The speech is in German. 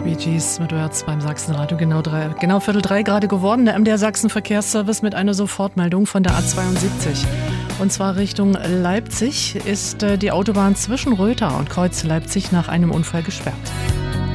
Bee Gees mit Herz beim Sachsenradio. Genau 2:45 gerade geworden. Der MDR Sachsen Verkehrsservice mit einer Sofortmeldung von der A72. Und zwar Richtung Leipzig ist die Autobahn zwischen Rötha und Kreuz Leipzig nach einem Unfall gesperrt.